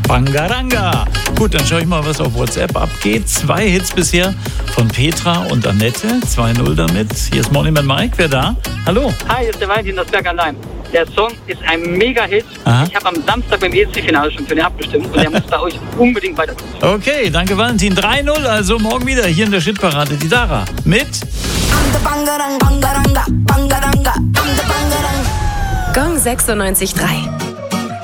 Bangaranga. Gut, dann schaue ich mal, was auf WhatsApp abgeht. 2 Hits bisher von Petra und Annette. 2-0 damit. Hier ist Morning Man Mike. Wer da? Hallo. Hi, hier ist der Valentin, das Berg allein. Der Song ist ein Mega-Hit. Aha. Ich habe am Samstag beim ESC-Finale schon für den abgestimmt und der muss bei euch unbedingt weiterkommen. Okay, danke Valentin. 3-0, also morgen wieder hier in der Shitparade. Die Sarah mit Gong 96.3.